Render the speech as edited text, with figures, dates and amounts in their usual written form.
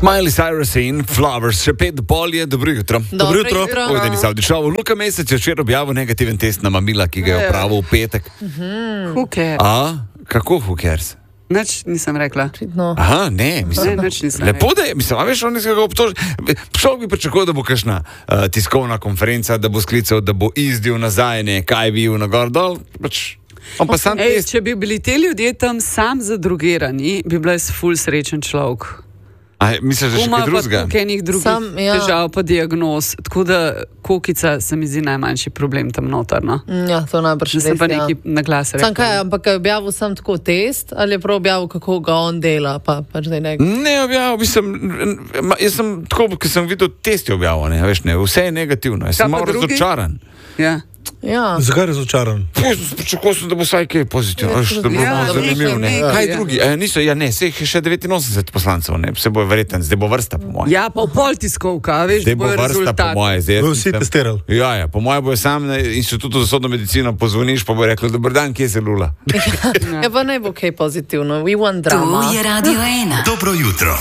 Miley Cyrus in Flowers, še 5:30 je, dobro jutro. Dobro jutro. Oj, Denis Avdišov. Luka Mesec je včeraj objavil negativen test na mamila, ki ga je opravil v petek. Who cares? Kako who cares? Nič nisem rekla. Aha, ne, mislim, nič nisem lepo da je, mislim, a veš, on nekega obtoži. Šel bi pričakoval, da bo kakšna tiskovna konferenca, da bo sklical, da bo izdil nazaj, kaj bil na gor dol, pač. Če bi bili te ljudje tam sam zadrogirani, bi bila jaz ful srečen človek. Misliš, da še kaj drugega? Ima pa enih drugih težav pa diagnoz, tako da kokica se mi zdi najmanjši problem tam noter, no? Ja, to najbrž res, sem pa nekaj na glas rekla. Sam kaj, ampak je objavil sam tako test, ali je prav objavil, kako ga on dela, pa pač da je nekaj? Ne objavil, jaz sem tako, ker sem videl test je objavil, ne, veš, ne, vse je negativno, jaz sem malo razočaran. Ja. Zakaj razočaran? Pričakoval sem, da bo vsaj kaj pozitivno, da bo malo zanimiv, ne. Kaj drugi? Se jih je še 89 poslancev, ne, se bo verjetno, zdaj bo vrsta po moje. Ja, pa v pol tiskovka, veš, zdaj bo vrsta po moje. Bo vsi testirali. Ja, po moje bo sam na Inštitutu za sodno medicino pozvoniš, pa bo rekel, dober dan, kje je Lula? Ja, pa ne bo kaj pozitivno, we want drama. Tu je Radio 1. Dobro jutro.